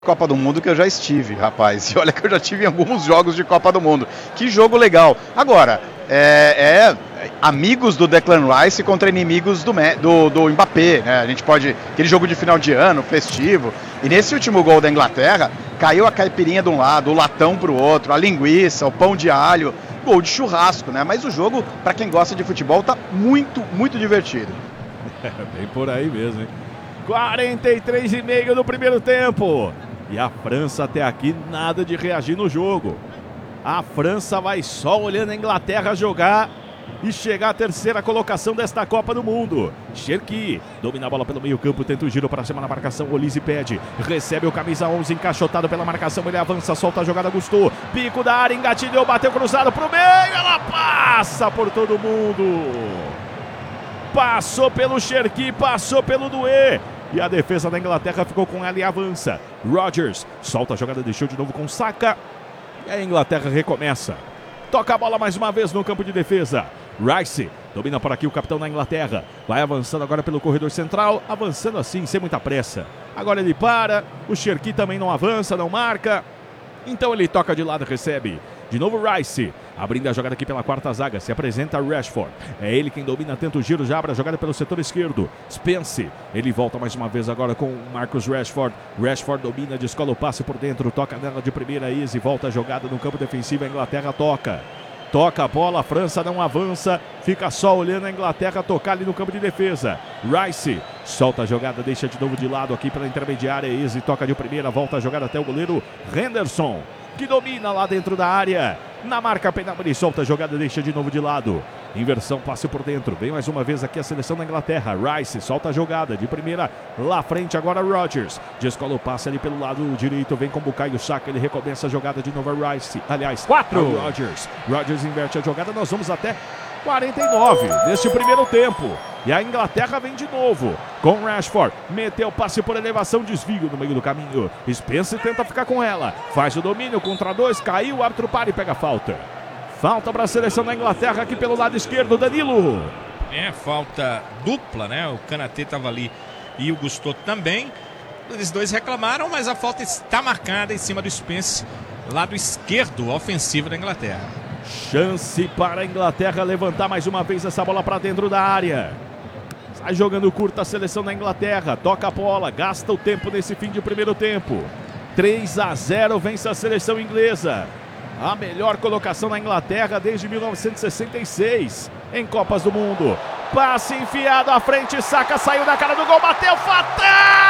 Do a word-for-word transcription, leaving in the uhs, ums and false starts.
Copa do Mundo que eu já estive, rapaz. E olha que eu já tive em alguns jogos de Copa do Mundo. Que jogo legal. Agora, é, é amigos do Declan Rice contra inimigos do, do, do Mbappé, né? A gente pode... Aquele jogo de final de ano, festivo. E nesse último gol da Inglaterra, caiu a caipirinha de um lado, o latão pro outro, a linguiça, o pão de alho. Gol de churrasco, né? Mas o jogo, pra quem gosta de futebol, tá muito, muito divertido. É, bem por aí mesmo, hein? quarenta e três e meio no primeiro tempo. E a França até aqui nada de reagir no jogo. A França vai só olhando a Inglaterra jogar e chegar à terceira colocação desta Copa do Mundo. Cherki domina a bola pelo meio campo, tenta o giro para cima na marcação. Olise pede, recebe o camisa onze encaixotado pela marcação. Ele avança, solta a jogada, Gusto. Pico da área, engatilhou, bateu cruzado pro meio. Ela passa por todo mundo. Passou pelo Cherki, passou pelo Doué. E a defesa da Inglaterra ficou com ela e avança. Rodgers solta a jogada, deixou de novo com Saka. E a Inglaterra recomeça. Toca a bola mais uma vez no campo de defesa. Rice domina por aqui o capitão da Inglaterra. Vai avançando agora pelo corredor central. Avançando assim, sem muita pressa. Agora ele para. O Cherki também não avança, não marca. Então ele toca de lado, recebe. De novo Rice, abrindo a jogada aqui pela quarta zaga, se apresenta Rashford. É ele quem domina, tenta o giro, já abre a jogada pelo setor esquerdo. Spence, ele volta mais uma vez agora com Marcus Rashford. Rashford domina, descola o passe por dentro, toca nela de primeira, Easy, volta a jogada no campo defensivo, a Inglaterra toca. Toca a bola, a França não avança, fica só olhando a Inglaterra tocar ali no campo de defesa. Rice solta a jogada, deixa de novo de lado aqui pela intermediária, Easy toca de primeira, volta a jogada até o goleiro Henderson, que domina lá dentro da área. Na marca penal, ele solta a jogada, deixa de novo de lado. Inversão, passe por dentro. Vem mais uma vez aqui a seleção da Inglaterra. Rice solta a jogada de primeira. Lá frente agora Rodgers. Descola o passe ali pelo lado direito. Vem com o Bukayo Saka. Ele recomeça a jogada de novo a Rice. Aliás, quatro. Rodgers. Rodgers inverte a jogada. Nós vamos até quarenta e nove neste primeiro tempo. E a Inglaterra vem de novo com Rashford. Meteu o passe por elevação, desvio no meio do caminho. Spence tenta ficar com ela. Faz o domínio contra dois. Caiu, o árbitro para e pega a falta. Falta para a seleção da Inglaterra aqui pelo lado esquerdo, Danilo. É, falta dupla, né? O Kanatê estava ali e o Gusto também. Eles dois reclamaram, mas a falta está marcada em cima do Spence, lado esquerdo ofensivo da Inglaterra. Chance para a Inglaterra levantar mais uma vez essa bola para dentro da área. Sai jogando curta a seleção da Inglaterra. Toca a bola, gasta o tempo nesse fim de primeiro tempo. três a zero vence a seleção inglesa. A melhor colocação na Inglaterra desde mil novecentos e sessenta e seis em Copas do Mundo. Passe enfiado à frente, Saka saiu da cara do gol, bateu fatal!